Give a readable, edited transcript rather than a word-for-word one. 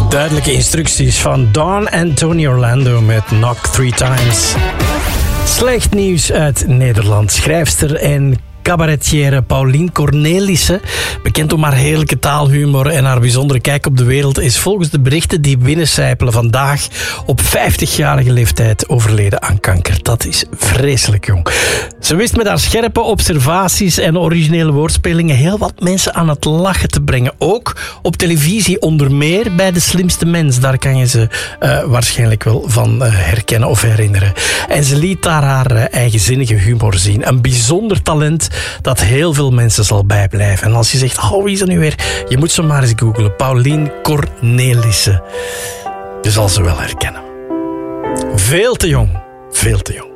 Duidelijke instructies van Dawn en Tony Orlando met Knock 3 Times. Slecht nieuws uit Nederland. Schrijfster en cabaretière Paulien Cornelissen, bekend om haar heerlijke taalhumor en haar bijzondere kijk op de wereld, is volgens de berichten die binnencijpelen vandaag op 50-jarige leeftijd overleden aan kanker. Dat is vreselijk jong. Ze wist met haar scherpe observaties en originele woordspelingen heel wat mensen aan het lachen te brengen. Ook op televisie, onder meer bij De Slimste Mens. Daar kan je ze waarschijnlijk wel van herkennen of herinneren. En ze liet daar haar eigenzinnige humor zien. Een bijzonder talent dat heel veel mensen zal bijblijven. En als je zegt, wie is dat nu weer? Je moet ze maar eens googlen. Paulien Cornelissen. Je zal ze wel herkennen. Veel te jong. Veel te jong.